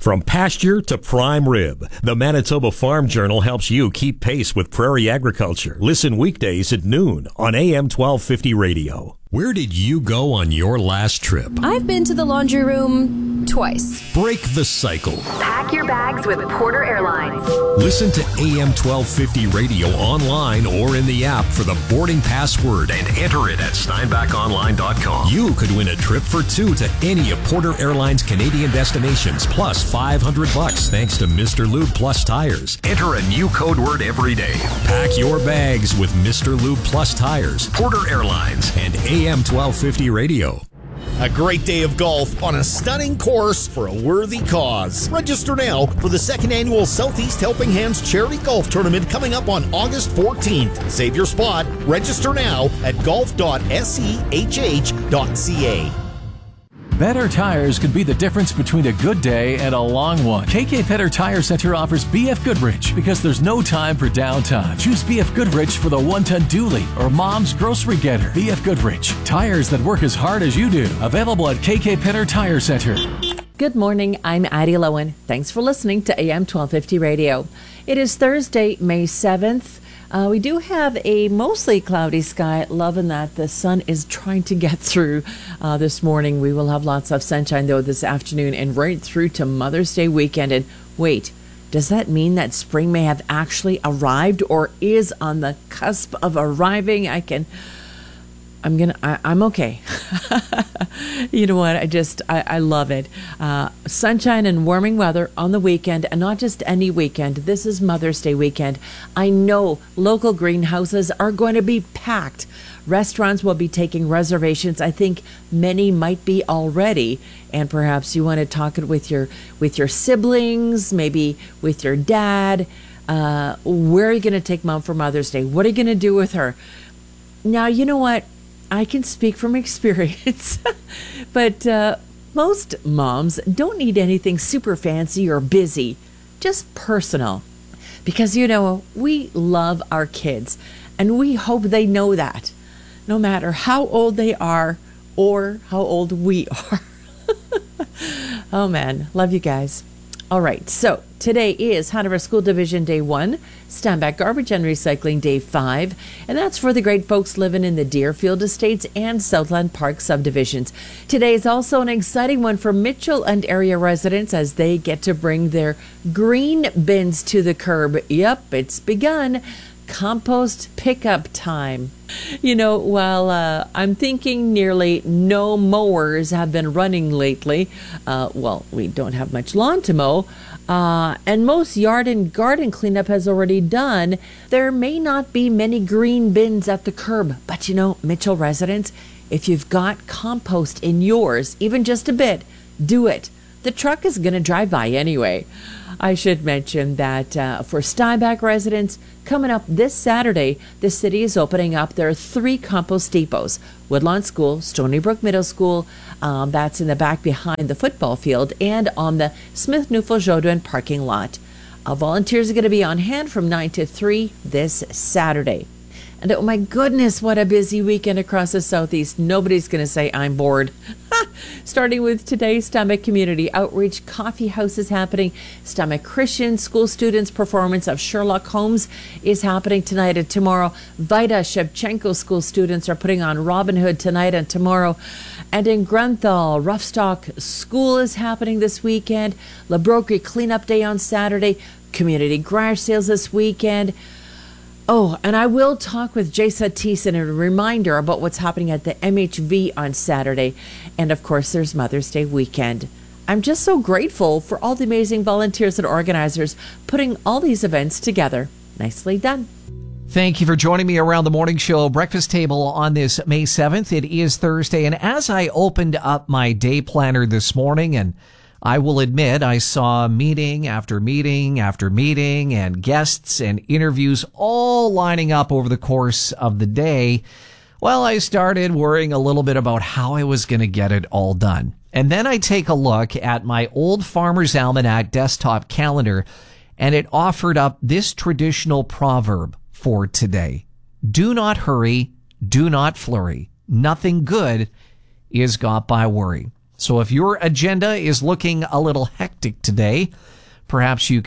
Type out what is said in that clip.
From pasture to prime rib, the Manitoba Farm Journal helps you keep pace with prairie agriculture. Listen weekdays at noon on AM 1250 radio. Where did you go on your last trip? I've been to the laundry room twice. Break the cycle. Pack your bags with Porter Airlines. Listen to AM 1250 radio online or in the app for the boarding password and enter it at steinbackonline.com. You could win a trip for two to any of Porter Airlines' Canadian destinations, plus $500 thanks to Mr. Lube Plus tires. Enter a new code word every day. Pack your bags with Mr. Lube Plus tires, Porter Airlines, and AM 1250 radio. A great day of golf on a stunning course for a worthy cause. Register now for the second annual Southeast Helping Hands Charity Golf Tournament coming up on August 14th. Save your spot. Register now at golf.sehh.ca. Better tires could be the difference between a good day and a long one. KK Petter Tire Center offers BF Goodrich because there's no time for downtime. Choose BF Goodrich for the 1-ton dually or mom's grocery getter. BF Goodrich, tires that work as hard as you do. Available at KK Petter Tire Center. Good morning, I'm Addie Lowen. Thanks for listening to AM 1250 Radio. It is Thursday, May 7th. We do have a mostly cloudy sky, loving that the sun is trying to get through this morning. We will have lots of sunshine, though, this afternoon and right through to Mother's Day weekend. And wait, does that mean that spring may have actually arrived or is on the cusp of arriving? I'm okay. You know what? I love it. Sunshine and warming weather on the weekend, and not just any weekend. This is Mother's Day weekend. I know local greenhouses are going to be packed. Restaurants will be taking reservations. I think many might be already, and perhaps you want to talk it with your siblings, maybe with your dad. Where are you going to take Mom for Mother's Day? What are you going to do with her? Now, you know what? I can speak from experience, but most moms don't need anything super fancy or busy, just personal. Because, you know, we love our kids, and we hope they know that, no matter how old they are or how old we are. Oh, man. Love you guys. All right. So today is Hanover School Division Day 1, Steinbach Garbage and Recycling Day 5, and that's for the great folks living in the Deerfield Estates and Southland Park subdivisions. Today is also an exciting one for Mitchell and area residents as they get to bring their green bins to the curb. Yep, it's begun. Compost pickup time. You know, while I'm thinking nearly no mowers have been running lately, we don't have much lawn to mow, and most yard and garden cleanup has already done, there may not be many green bins at the curb. But you know, Mitchell residents, if you've got compost in yours, even just a bit, do it. The truck is going to drive by anyway. I should mention that for Steinbach residents, coming up this Saturday, the city is opening up their 3 compost depots. Woodlawn School, Stony Brook Middle School, that's in the back behind the football field, and on the Smith-Neufeld-Jodouin parking lot. Volunteers are going to be on hand from 9 to 3 this Saturday. And oh my goodness, what a busy weekend across the Southeast. Nobody's going to say I'm bored. Starting with today's Steinbach Community Outreach Coffee House is happening. Steinbach Christian School students' performance of Sherlock Holmes is happening tonight and tomorrow. Vida Shevchenko school students are putting on Robin Hood tonight and tomorrow. And in Grenthal, Roughstock School is happening this weekend. Labroquie Cleanup Day on Saturday. Community garage sales this weekend. Oh, and I will talk with Jay Satis and a reminder about what's happening at the MHV on Saturday. And of course, there's Mother's Day weekend. I'm just so grateful for all the amazing volunteers and organizers putting all these events together. Nicely done. Thank you for joining me around the morning show breakfast table on this May 7th. It is Thursday, and as I opened up my day planner this morning, and I will admit I saw meeting after meeting after meeting and guests and interviews all lining up over the course of the day, well, I started worrying a little bit about how I was going to get it all done. And then I take a look at my old Farmer's Almanac desktop calendar, and it offered up this traditional proverb for today. Do not hurry, do not flurry. Nothing good is got by worry. So if your agenda is looking a little hectic today, perhaps you